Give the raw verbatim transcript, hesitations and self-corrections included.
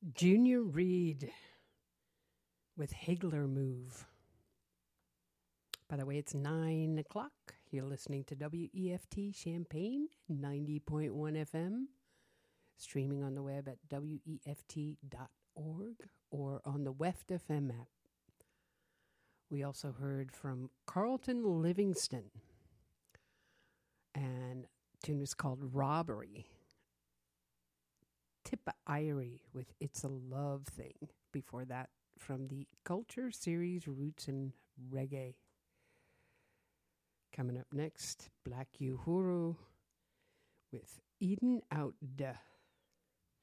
Junior Reid with Higler Move. By the way, it's nine o'clock. You're listening to W E F T Champaign, ninety point one F M, streaming on the web at W E F T dot org or on the W E F T F M app. We also heard from Carlton Livingston, and the tune was called Robbery. Tippa Irie with It's a Love Thing. Before that, from the Culture Series Roots and Reggae. Coming up next, Black Uhuru with Eden Out Da.